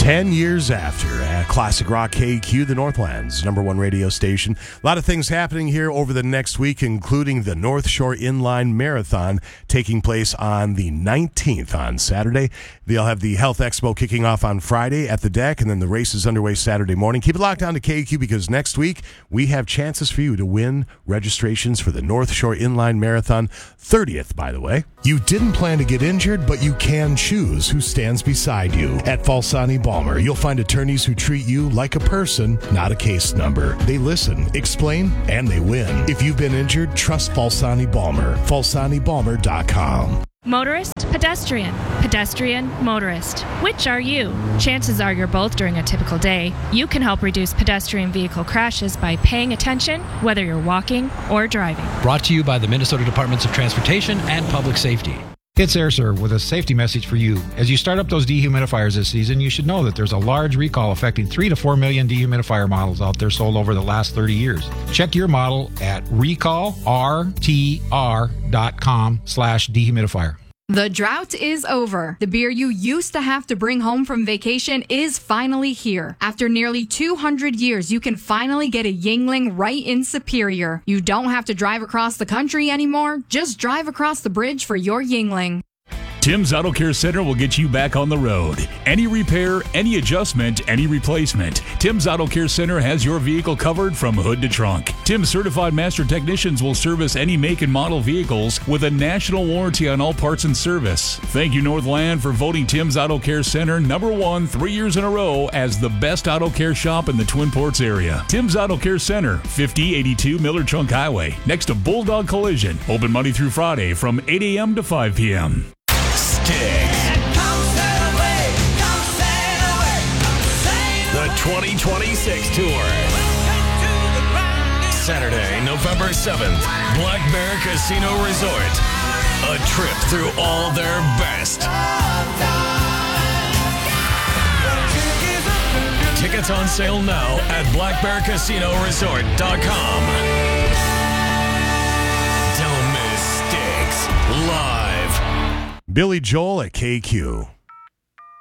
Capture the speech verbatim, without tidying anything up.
Ten years after, at Classic Rock K Q, the Northland's number one radio station. A lot of things happening here over the next week, including the North Shore Inline Marathon taking place on the nineteenth on Saturday. They'll have the Health Expo kicking off on Friday at the deck, and then the race is underway Saturday morning. Keep it locked down to K Q because next week we have chances for you to win registrations for the North Shore Inline Marathon, thirtieth, by the way. You didn't plan to get injured, but you can choose who stands beside you. At Falsani Balmer, you'll find attorneys who treat you like a person, not a case number. They listen, explain, and they win. If you've been injured, trust Falsani Balmer. Falsani Balmer dot com. Motorist, pedestrian, pedestrian, motorist. Which are you? Chances are you're both during a typical day. You can help reduce pedestrian vehicle crashes by paying attention, whether you're walking or driving. Brought to you by the Minnesota Departments of Transportation and Public Safety. It's AirServe with a safety message for you. As you start up those dehumidifiers this season, you should know that there's a large recall affecting three to four million dehumidifier models out there sold over the last thirty years. Check your model at recall r t r dot com slash dehumidifier. The drought is over. The beer you used to have to bring home from vacation is finally here. After nearly two hundred years, you can finally get a Yuengling right in Superior. You don't have to drive across the country anymore. Just drive across the bridge for your Yuengling. Tim's Auto Care Center will get you back on the road. Any repair, any adjustment, any replacement. Tim's Auto Care Center has your vehicle covered from hood to trunk. Tim's certified master technicians will service any make and model vehicles with a national warranty on all parts and service. Thank you, Northland, for voting Tim's Auto Care Center number one three years in a row as the best auto care shop in the Twin Ports area. Tim's Auto Care Center, fifty eighty-two Miller Trunk Highway, next to Bulldog Collision. Open Monday through Friday from eight a.m. to five p.m. The twenty twenty-six Tour. Saturday, November seventh, Black Bear Casino Resort. A trip through all their best. Tickets on sale now at black bear casino resort dot com. Don't miss Styx live. Billy Joel at K Q.